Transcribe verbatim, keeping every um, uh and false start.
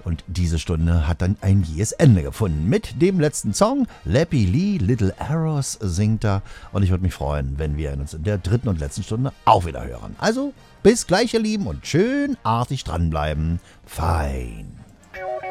Und diese Stunde hat dann ein jähes Ende gefunden mit dem letzten Song. Lappy Lee, Little Arrows singt da. Und ich würde mich freuen, wenn wir uns in der dritten und letzten Stunde auch wieder hören. Also bis gleich, ihr Lieben, und schön artig dranbleiben. Fein.